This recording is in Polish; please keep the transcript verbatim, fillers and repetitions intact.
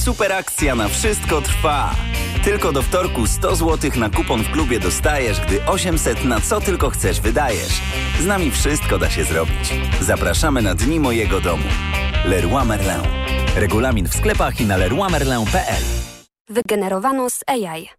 Super akcja na wszystko trwa. Tylko do wtorku sto złotych na kupon w klubie dostajesz, gdy osiemset na co tylko chcesz wydajesz. Z nami wszystko da się zrobić. Zapraszamy na Dni Mojego Domu. Leroy Merlin. Regulamin w sklepach i na leroy merlin kropka p l. Wygenerowano z A I.